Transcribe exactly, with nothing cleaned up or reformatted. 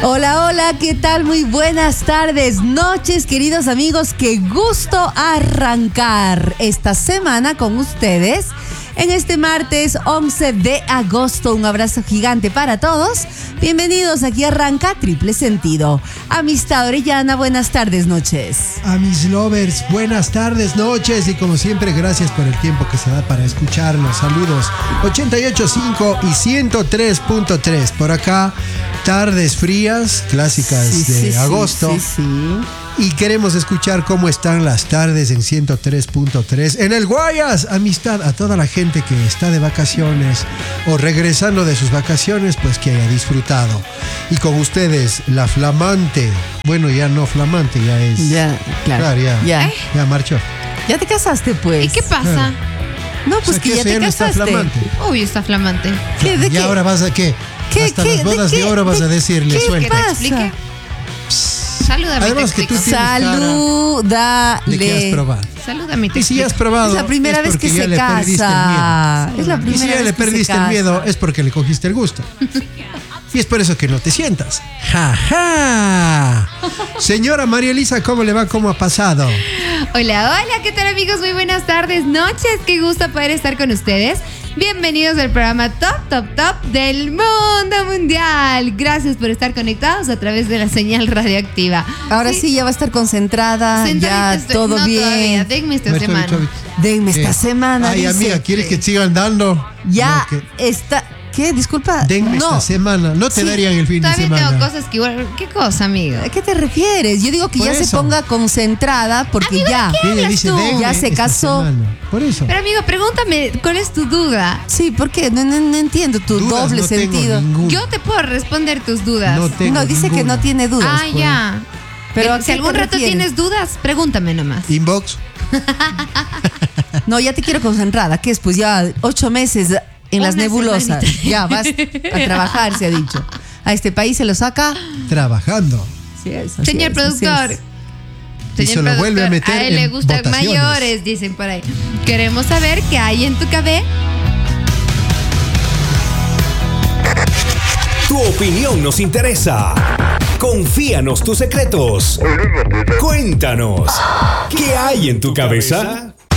Hola, hola, ¿qué tal? Muy buenas tardes, noches, queridos amigos. Qué gusto arrancar esta semana con ustedes en este martes once de agosto. Un abrazo gigante para todos. Bienvenidos, aquí arranca Triple Sentido. Amistad Orellana, buenas tardes, noches. A mis lovers, buenas tardes, noches. Y como siempre, gracias por el tiempo que se da para escucharnos. Saludos ochenta y ocho punto cinco y ciento tres punto tres. Por acá, tardes frías, clásicas Sí, de sí, agosto. Sí, sí, sí. Y queremos escuchar cómo están las tardes en ciento tres punto tres. En el Guayas, amistad a toda la gente que está de vacaciones o regresando de sus vacaciones, pues que haya disfrutado. Y con ustedes, la flamante, bueno, ya no flamante, ya es... Ya, claro. Claro, ya, Ya. ya. ya marchó. Ya te casaste, pues. ¿Y qué pasa? Claro. No, O pues sea, que que ya eso te ya no está casaste. flamante. Uy, está flamante. ¿Qué? ¿De ¿Y qué? ahora vas a qué? ¿Qué? Hasta ¿Qué? las bodas ¿De de, qué? oro vas ¿De a decirle, qué suelta. pasa? Explique. Salúdame. Además te que tú explico. tienes Salúdale. ¿De qué has probado? Salúdame. te Y si ya has explico. probado, Es la primera es vez que porque ya se le perdiste el casa. miedo. Es la Y si primera ya vez le que se perdiste el casa. miedo, es porque le cogiste el gusto. Y es por eso que no te sientas. ¡Ja, ja! Señora María Elisa, ¿cómo le va? ¿Cómo ha pasado? Hola, hola, ¿qué tal, amigos? Muy buenas tardes, noches. Qué gusto poder estar con ustedes. Bienvenidos al programa Top, Top, Top del Mundo Mundial. Gracias por estar conectados a través de la señal radioactiva. Ahora sí, ya va a estar concentrada, Sentadita ya estoy- todo no, bien. todavía. Denme esta Muerto, semana. bicho, Denme esta ¿Qué? semana, Ay, dice. amiga, ¿quieres que te sigan dando? Ya No, que- está. ¿Qué? Disculpa. denme no. esta semana. No te Sí. darían el fin de Todavía semana. tengo cosas que igual. ¿Qué cosa, amigo? ¿A qué te refieres? Yo digo que Por ya se eso. ponga concentrada porque ya. Y ella hablas dice, tú? denme Ya se esta casó. semana. Por eso. Pero, amigo, pregúntame, ¿cuál es tu duda? Sí, ¿por qué? No, no- no entiendo tu Dudas doble no tengo sentido. ninguna. Yo te puedo responder tus dudas. No tengo No, dice que ninguna. no tiene dudas. Ah, pues. ya. Pero Pero ¿a si qué algún te rato refieres? tienes dudas, pregúntame nomás. Inbox. No, ya te quiero concentrada. ¿Qué es? Pues ya ocho meses en las Una nebulosas. semanita. Ya vas a trabajar, se ha dicho. A este país se lo saca. Trabajando. Sí, es, así Señor es, así productor. es. Y se lo vuelve a meter a él le en gustan votaciones. mayores, dicen por ahí. Queremos saber qué hay en tu cabeza. Tu opinión nos interesa. Confíanos tus secretos. Cuéntanos, ¿qué hay en tu cabeza?